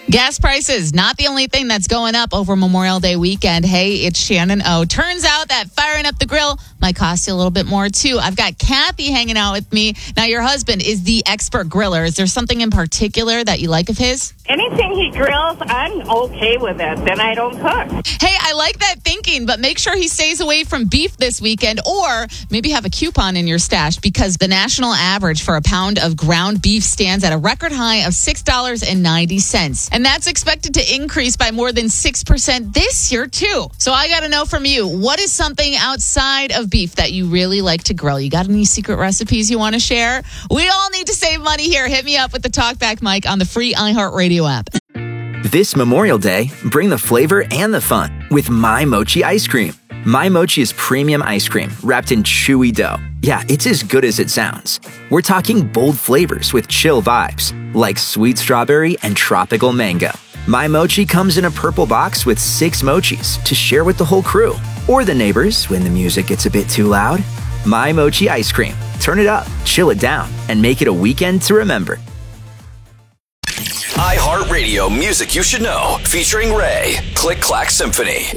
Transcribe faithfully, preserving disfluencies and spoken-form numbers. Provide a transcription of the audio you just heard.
Gas prices, not the only thing that's going up over Memorial Day weekend. Hey, it's Shannon O. Turns out that firing up the grill might cost you a little bit more, too. I've got Kathy hanging out with me. Now, your husband is the expert griller. Is there something in particular that you like of his? Anything he grills, I'm okay with it. Then I don't cook. Hey, I like that thinking, but make sure he stays away from beef this weekend, or maybe have a coupon in your stash, because the national average for a pound of ground beef stands at a record high of six dollars and ninety cents. And that's expected to increase by more than six percent this year, too. So I got to know from you, what is something outside of beef that you really like to grill? You got any secret recipes you want to share? We all need to save money here. Hit me up with the Talkback mic on the free iHeartRadio app. This Memorial Day, bring the flavor and the fun with My Mochi ice cream. My Mochi is premium ice cream wrapped in chewy dough. Yeah, it's as good as it sounds. We're talking bold flavors with chill vibes, like sweet strawberry and tropical mango. My Mochi comes in a purple box with six mochis to share with the whole crew, or the neighbors when the music gets a bit too loud. My Mochi ice cream. Turn it up, chill it down, and make it a weekend to remember. iHeartRadio Music You Should Know, featuring Ray. Click Clack Symphony.